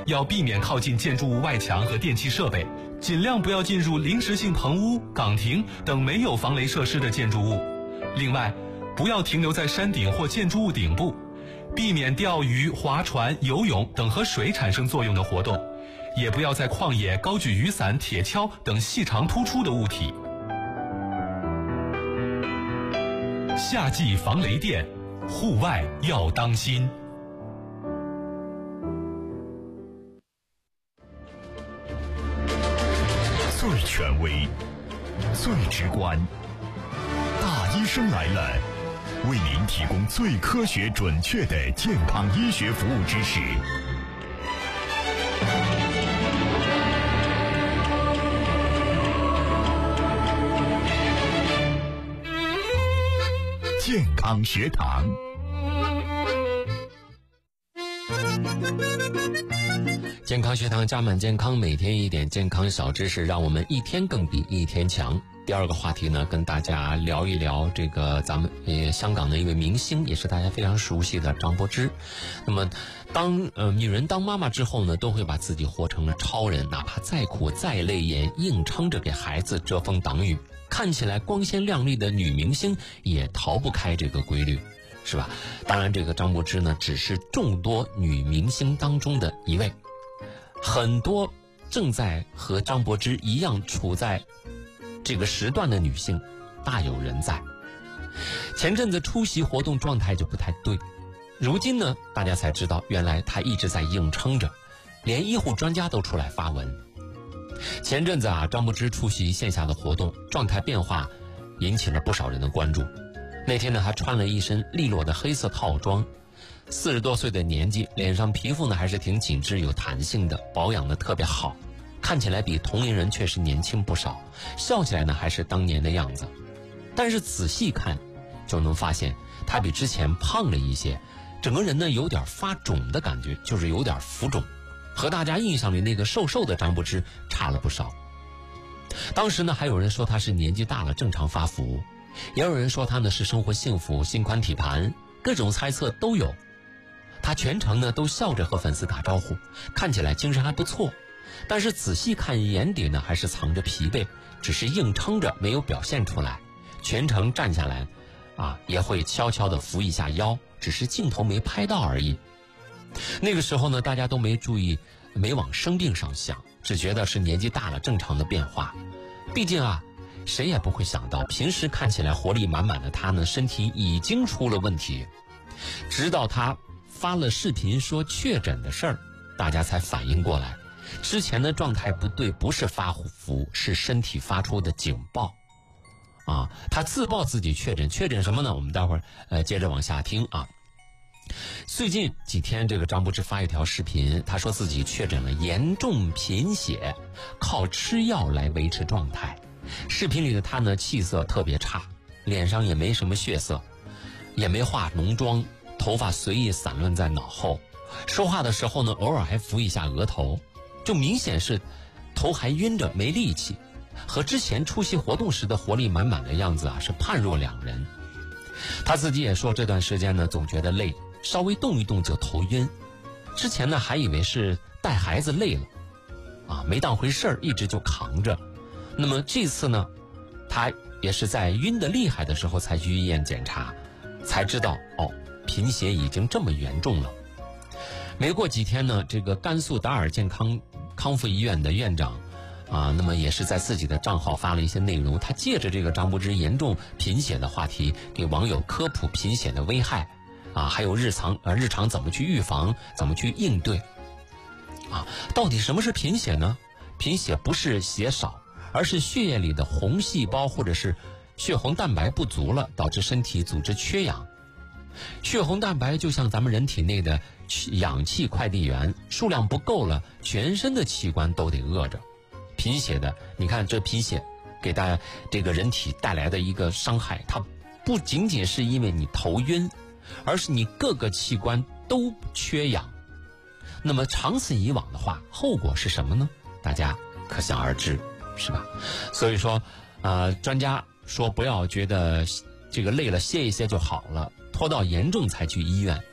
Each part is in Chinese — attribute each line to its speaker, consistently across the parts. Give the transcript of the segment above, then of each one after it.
Speaker 1: 要避免靠近建筑物外墙和电气设备，尽量不要进入临时性棚屋、岗亭等没有防雷设施的建筑物。另外，不要停留在山顶或建筑物顶部，避免钓鱼、划船、游泳等和水产生作用的活动，也不要在旷野高举雨伞、铁锹等细长突出的物体。夏季防雷电，户外要当心。
Speaker 2: 最权威，最直观，大医生来了，为您提供最科学准确的健康医学服务知识。健康学堂。
Speaker 3: 健康学堂加满健康，每天一点健康小知识，让我们一天更比一天强。第二个话题呢，跟大家聊一聊这个咱们香港的一位明星，也是大家非常熟悉的张柏芝。那么当女人当妈妈之后呢，都会把自己活成了超人，哪怕再苦再累也硬撑着给孩子遮风挡雨。看起来光鲜亮丽的女明星也逃不开这个规律，是吧？当然这个张柏芝呢，只是众多女明星当中的一位，很多正在和张柏芝一样处在这个时段的女性大有人在。前阵子出席活动状态就不太对，如今呢大家才知道，原来她一直在硬撑着，连医护专家都出来发文。前阵子张柏芝出席线下的活动，状态变化引起了不少人的关注。那天呢，她穿了一身利落的黑色套装，40多岁的年纪，脸上皮肤呢还是挺紧致有弹性的，保养的特别好，看起来比同龄人确实年轻不少，笑起来呢还是当年的样子。但是仔细看就能发现，她比之前胖了一些，整个人呢有点发肿的感觉，就是有点浮肿，和大家印象里那个瘦瘦的张柏芝差了不少。当时呢还有人说她是年纪大了正常发福，也有人说她呢是生活幸福心宽体盘，各种猜测都有。她全程呢都笑着和粉丝打招呼，看起来精神还不错，但是仔细看眼底呢还是藏着疲惫，只是硬撑着没有表现出来。全程站下来也会悄悄地扶一下腰，只是镜头没拍到而已。那个时候呢大家都没注意，没往生病上想，只觉得是年纪大了正常的变化。毕竟谁也不会想到，平时看起来活力满满的她呢，身体已经出了问题。直到她发了视频说确诊的事儿，大家才反应过来，之前的状态不对，不是发福，是身体发出的警报。她自曝自己确诊什么呢？我们待会儿接着往下听啊。最近几天，这个张柏芝发一条视频，她说自己确诊了严重贫血，靠吃药来维持状态。视频里的她呢，气色特别差，脸上也没什么血色，也没化浓妆，头发随意散乱在脑后，说话的时候呢，偶尔还扶一下额头，就明显是头还晕着没力气，和之前出席活动时的活力满满的样子是判若两人。她自己也说，这段时间呢总觉得累，稍微动一动就头晕。之前呢还以为是带孩子累了没当回事儿，一直就扛着。那么这次呢，她也是在晕得厉害的时候才去医院检查，才知道贫血已经这么严重了。没过几天呢，这个甘肃达尔健康复医院的院长那么也是在自己的账号发了一些内容，他借着这个张柏芝严重贫血的话题，给网友科普贫血的危害还有日常怎么去预防，怎么去应对到底什么是贫血呢？贫血不是血少，而是血液里的红细胞或者是血红蛋白不足了，导致身体组织缺氧。血红蛋白就像咱们人体内的氧气快递员，数量不够了，全身的器官都得饿着。贫血的，你看这贫血给大家这个人体带来的一个伤害，它不仅仅是因为你头晕，而是你各个器官都缺氧。那么长此以往的话，后果是什么呢？大家可想而知，是吧？所以说专家说不要觉得这个累了歇一歇就好了，拖到严重才去医院，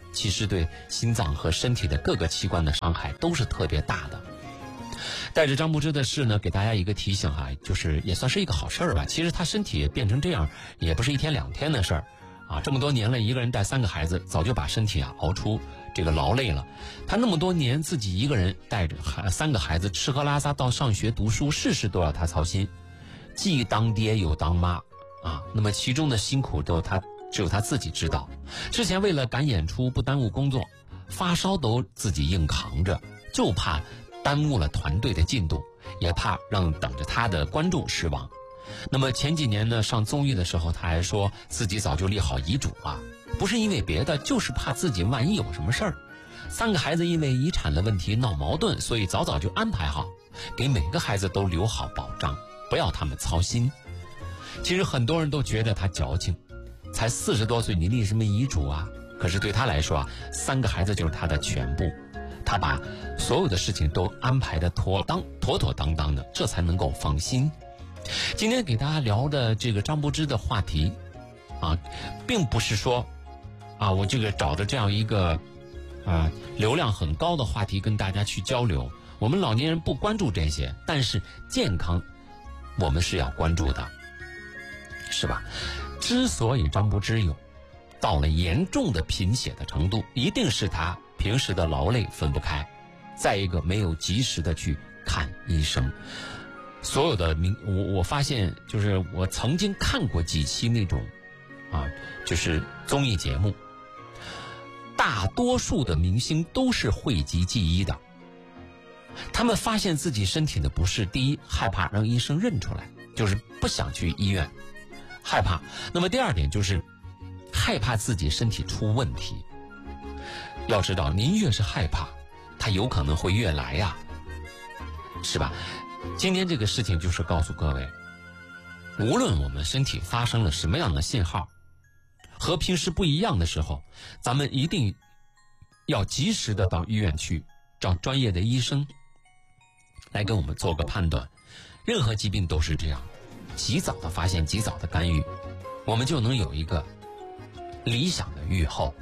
Speaker 3: 其实对心脏和身体的各个器官的伤害都是特别大的。带着张柏芝的事呢，给大家一个提醒哈，就是也算是一个好事儿吧。其实他身体变成这样，也不是一天两天的事儿啊。这么多年了，一个人带3个孩子，早就把身体熬出这个劳累了。他那么多年自己一个人带着3个孩子吃喝拉撒到上学读书，事事都要他操心，既当爹又当妈啊。那么其中的辛苦只有他自己知道。之前为了赶演出不耽误工作，发烧都自己硬扛着，就怕耽误了团队的进度，也怕让等着他的观众失望。那么前几年呢，上综艺的时候，他还说自己早就立好遗嘱了，不是因为别的，就是怕自己万一有什么事儿。3个孩子因为遗产的问题闹矛盾，所以早早就安排好，给每个孩子都留好保障，不要他们操心。其实很多人都觉得他矫情，才40多岁，你立什么遗嘱啊？可是对他来说啊，3个孩子就是他的全部。他把所有的事情都安排的妥妥当当的，这才能够放心。今天给大家聊的这个张柏芝的话题啊，并不是说啊我这个找的这样一个流量很高的话题跟大家去交流。我们老年人不关注这些，但是健康我们是要关注的，是吧？之所以张柏芝到了严重的贫血的程度，一定是他平时的劳累分不开，再一个没有及时的去看医生。所有的我发现，就是我曾经看过几期那种就是综艺节目，大多数的明星都是讳疾忌医的。他们发现自己身体的不适，第一害怕让医生认出来，就是不想去医院，害怕。那么第二点就是害怕自己身体出问题。要知道，您越是害怕，它有可能会越来呀，是吧？今天这个事情就是告诉各位，无论我们身体发生了什么样的信号，和平时不一样的时候，咱们一定要及时的到医院去找专业的医生来给我们做个判断。任何疾病都是这样，及早的发现，及早的干预，我们就能有一个理想的预后。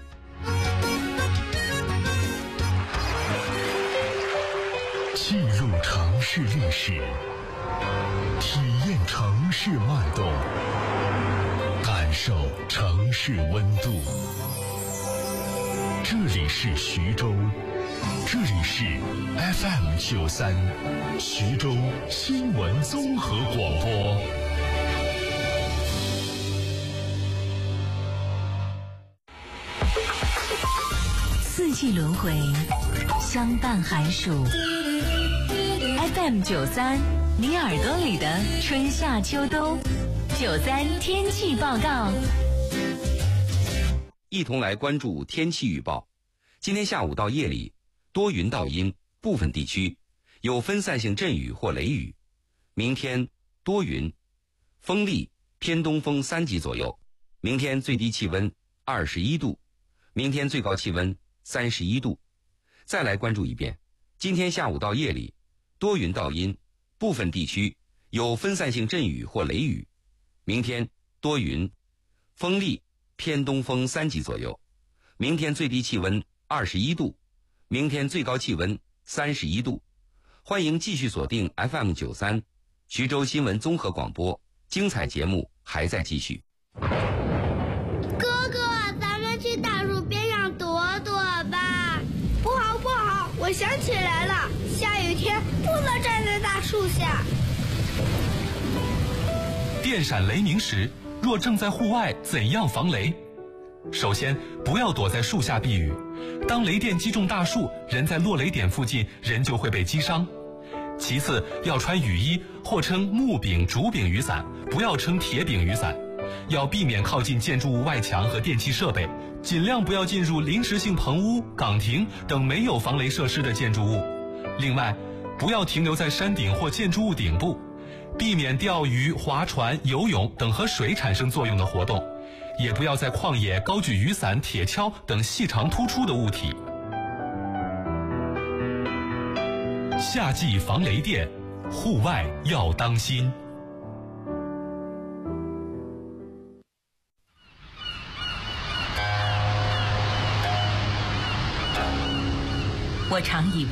Speaker 2: 记录城市历史，体验城市脉动，感受城市温度。这里是徐州，这里是 FM93 徐州新闻综合广播。
Speaker 4: 四季轮回，相伴寒暑。FM93，你耳朵里的春夏秋冬。93天气报告。
Speaker 5: 一同来关注天气预报。今天下午到夜里，多云到阴，部分地区有分散性阵雨或雷雨。明天多云，风力偏东风3级左右。明天最低气温21度，明天最高气温31度。再来关注一遍，今天下午到夜里，多云到阴，部分地区有分散性阵雨或雷雨。明天多云，风力偏东风3级左右。明天最低气温21度，明天最高气温31度。欢迎继续锁定 FM93 徐州新闻综合广播，精彩节目还在继续。
Speaker 6: 哥哥，咱们去大树边上躲躲吧。不好不好，我想起来了，下雨天不能站在大树下。
Speaker 1: 电闪雷鸣时，若正在户外，怎样防雷？首先，不要躲在树下避雨。当雷电击中大树，人在落雷点附近，人就会被击伤。其次，要穿雨衣，或称木柄、竹柄雨伞，不要称铁柄雨伞。要避免靠近建筑物外墙和电气设备，尽量不要进入临时性棚屋、岗亭等没有防雷设施的建筑物。另外，不要停留在山顶或建筑物顶部，避免钓鱼、划船、游泳等和水产生作用的活动，也不要在旷野高举雨伞、铁锹等细长突出的物体。夏季防雷电，户外要当心。
Speaker 4: 我常以为